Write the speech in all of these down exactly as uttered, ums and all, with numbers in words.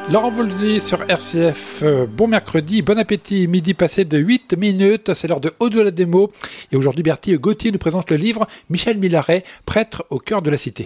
Laurent Voulzy sur R C F, euh, bon mercredi, bon appétit, midi passé de huit minutes, c'est l'heure de Au-delà des mots. Et aujourd'hui, Bertie Gauthier nous présente le livre Michel Millaret, prêtre au cœur de la cité.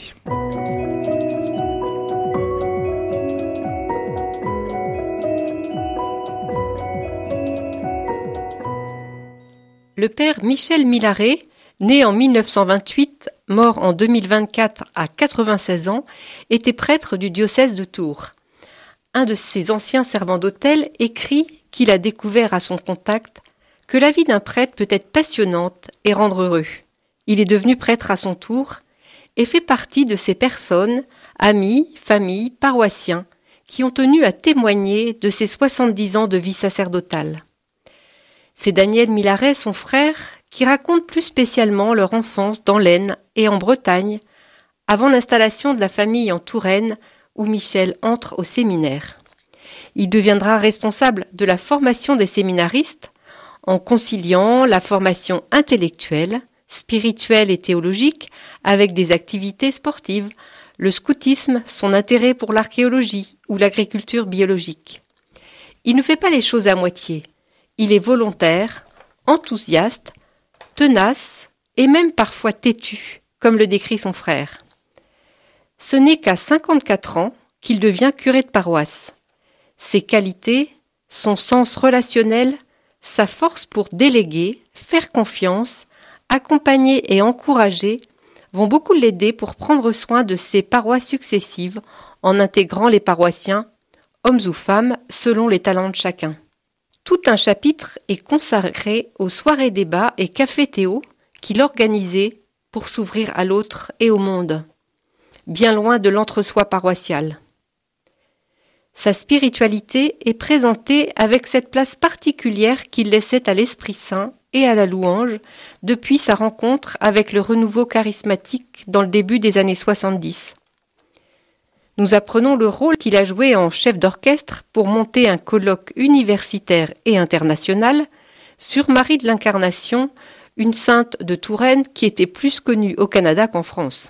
Le père Michel Millaret, né en mille neuf cent vingt-huit, mort en deux mille vingt-quatre à quatre-vingt-seize ans, était prêtre du diocèse de Tours. Un de ses anciens servants d'autel écrit qu'il a découvert à son contact que la vie d'un prêtre peut être passionnante et rendre heureux. Il est devenu prêtre à son tour et fait partie de ces personnes, amis, familles, paroissiens, qui ont tenu à témoigner de ses soixante-dix ans de vie sacerdotale. C'est Daniel Millaret, son frère, qui raconte plus spécialement leur enfance dans l'Aisne et en Bretagne, avant l'installation de la famille en Touraine, où Michel entre au séminaire. Il deviendra responsable de la formation des séminaristes en conciliant la formation intellectuelle, spirituelle et théologique avec des activités sportives, le scoutisme, son intérêt pour l'archéologie ou l'agriculture biologique. Il ne fait pas les choses à moitié. Il est volontaire, enthousiaste, tenace et même parfois têtu, comme le décrit son frère. Ce n'est qu'à cinquante-quatre ans qu'il devient curé de paroisse. Ses qualités, son sens relationnel, sa force pour déléguer, faire confiance, accompagner et encourager vont beaucoup l'aider pour prendre soin de ses paroisses successives en intégrant les paroissiens, hommes ou femmes, selon les talents de chacun. Tout un chapitre est consacré aux soirées débats et cafés-théo qu'il organisait pour s'ouvrir à l'autre et au monde, bien loin de l'entre-soi paroissial. Sa spiritualité est présentée avec cette place particulière qu'il laissait à l'Esprit Saint et à la louange depuis sa rencontre avec le renouveau charismatique dans le début des années soixante-dix. Nous apprenons le rôle qu'il a joué en chef d'orchestre pour monter un colloque universitaire et international sur Marie de l'Incarnation, une sainte de Touraine qui était plus connue au Canada qu'en France.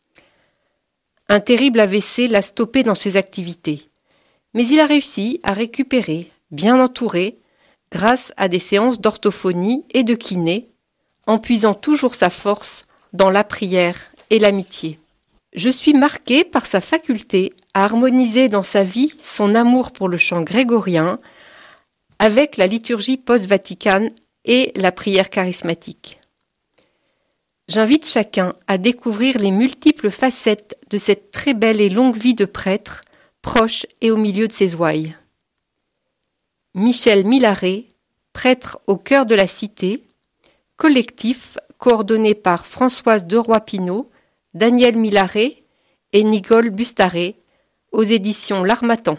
Un terrible A V C l'a stoppé dans ses activités, mais il a réussi à récupérer, bien entouré, grâce à des séances d'orthophonie et de kiné, en puisant toujours sa force dans la prière et l'amitié. Je suis marquée par sa faculté à harmoniser dans sa vie son amour pour le chant grégorien avec la liturgie post-vaticane et la prière charismatique. J'invite chacun à découvrir les multiples facettes de cette très belle et longue vie de prêtre, proche et au milieu de ses ouailles. Michel Millaret, prêtre au cœur de la cité, collectif coordonné par Françoise Deroy-Pinot, Daniel Millaret et Nicole Bustaret, aux éditions L'Harmattan.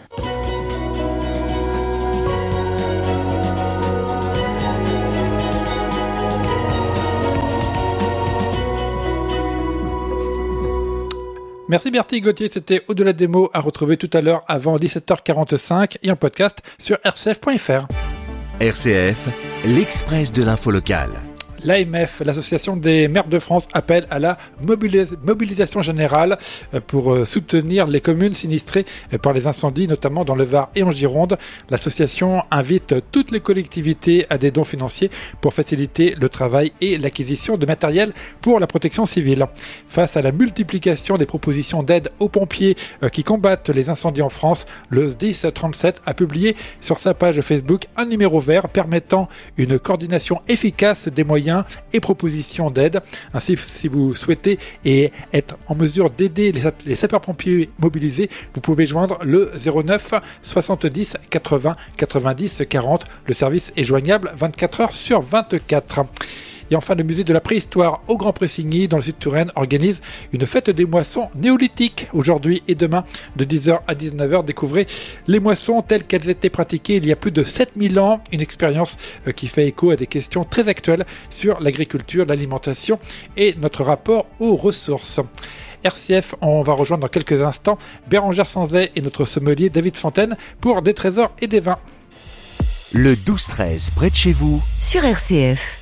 Merci Bertie Gauthier, c'était Au-delà des mots à retrouver tout à l'heure avant dix-sept heures quarante-cinq et en podcast sur r c f point f r. R C F, l'Express de l'info locale. L'A M F, l'Association des maires de France, appelle à la mobilis- mobilisation générale pour soutenir les communes sinistrées par les incendies, notamment dans le Var et en Gironde. L'association invite toutes les collectivités à des dons financiers pour faciliter le travail et l'acquisition de matériel pour la protection civile. Face à la multiplication des propositions d'aide aux pompiers qui combattent les incendies en France, le S D I S trente-sept a publié sur sa page Facebook un numéro vert permettant une coordination efficace des moyens et propositions d'aide. Ainsi, si vous souhaitez et être en mesure d'aider les sapeurs-pompiers mobilisés, vous pouvez joindre le zéro neuf soixante-dix quatre-vingts quatre-vingt-dix quarante. Le service est joignable vingt-quatre heures sur vingt-quatre. Et enfin, le musée de la préhistoire au Grand Pressigny, dans le sud Touraine, organise une fête des moissons néolithiques aujourd'hui et demain de dix heures à dix-neuf heures. Découvrez les moissons telles qu'elles étaient pratiquées il y a plus de sept mille ans. Une expérience qui fait écho à des questions très actuelles sur l'agriculture, l'alimentation et notre rapport aux ressources. R C F, on va rejoindre dans quelques instants Bérangère Sanzay et notre sommelier David Fontaine pour des trésors et des vins. Le douze treize, près de chez vous, sur R C F.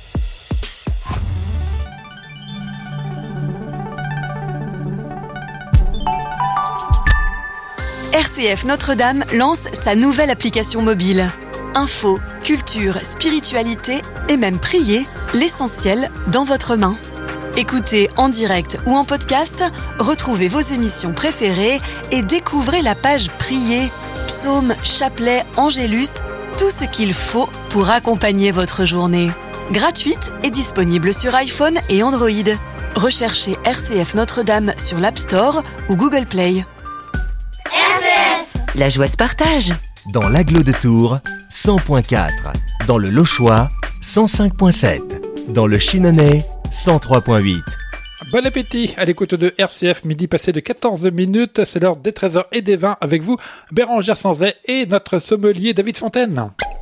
R C F Notre-Dame lance sa nouvelle application mobile. Info, culture, spiritualité et même prier, l'essentiel dans votre main. Écoutez en direct ou en podcast, retrouvez vos émissions préférées et découvrez la page Prier, psaumes, chapelets, angélus, tout ce qu'il faut pour accompagner votre journée. Gratuite et disponible sur iPhone et Android. Recherchez R C F Notre-Dame sur l'App Store ou Google Play. R C F, la joie se partage. Dans l'Agglo de Tours, cent point quatre. Dans le Lochois, cent cinq point sept. Dans le Chinonais, cent trois point huit. Bon appétit à l'écoute de R C F, midi passé de quatorze minutes. C'est l'heure des treize heures et des vins avec vous, Bérangère Sanzay et notre sommelier David Fontaine.